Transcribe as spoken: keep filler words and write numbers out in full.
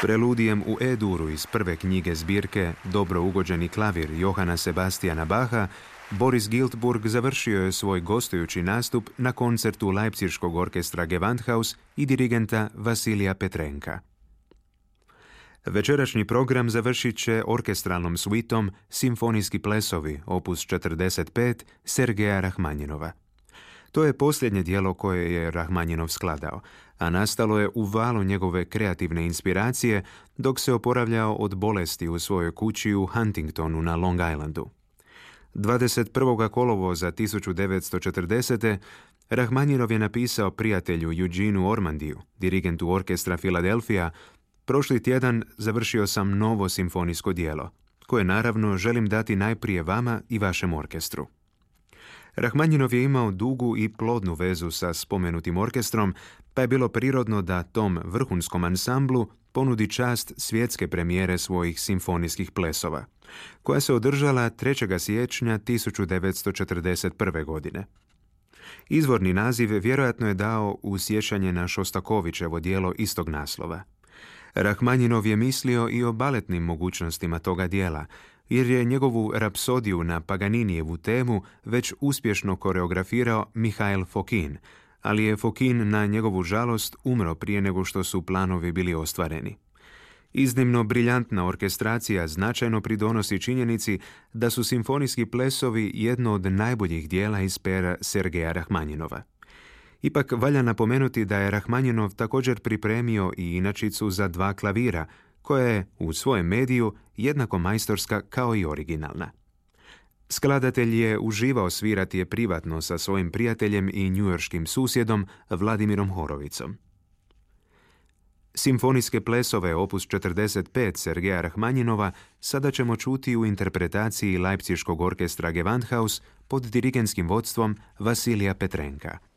Preludijem u E-duru iz prve knjige zbirke Dobro ugođeni klavir Johana Sebastijana Bacha, Boris Giltburg završio je svoj gostujući nastup na koncertu Leipziškog orkestra Gewandhaus i dirigenta Vasilija Petrenka. Večerašnji program završit će orkestralnom suitom Simfonijski plesovi, opus četrdeset pet, Sergeja Rahmanjinova. To je posljednje djelo koje je Rahmanjinov skladao, a nastalo je u valu njegove kreativne inspiracije dok se oporavljao od bolesti u svojoj kući u Huntingtonu na Long Islandu. dvadeset prvog kolovoza tisuću devetsto četrdesete. Rahmanjinov je napisao prijatelju Eugeneu Ormandiju, dirigentu orkestra Philadelphia: prošli tjedan završio sam novo simfonijsko djelo, koje naravno želim dati najprije vama i vašem orkestru. Rahmanjinov je imao dugu i plodnu vezu sa spomenutim orkestrom, pa je bilo prirodno da tom vrhunskom ansamblu ponudi čast svjetske premijere svojih simfonijskih plesova, koja se održala trećeg siječnja tisuću devetsto četrdeset prve. godine. Izvorni naziv vjerojatno je dao u sjećanje na Šostakovićevo djelo istog naslova. Rahmanjinov je mislio i o baletnim mogućnostima toga djela, jer je njegovu rapsodiju na Paganinijevu temu već uspješno koreografirao Mihail Fokin, ali je Fokin na njegovu žalost umro prije nego što su planovi bili ostvareni. Iznimno briljantna orkestracija značajno pridonosi činjenici da su simfonijski plesovi jedno od najboljih djela iz pera Sergeja Rahmanjinova. Ipak valja napomenuti da je Rahmanjinov također pripremio i inačicu za dva klavira, koja je u svojem mediju jednako majstorska kao i originalna. Skladatelj je uživao svirati je privatno sa svojim prijateljem i njujorškim susjedom Vladimirom Horovicom. Simfonijske plesove opus četrdeset pet Sergeja Rahmanjinova sada ćemo čuti u interpretaciji Leipziškog orkestra Gewandhaus pod dirigentskim vodstvom Vasilija Petrenka.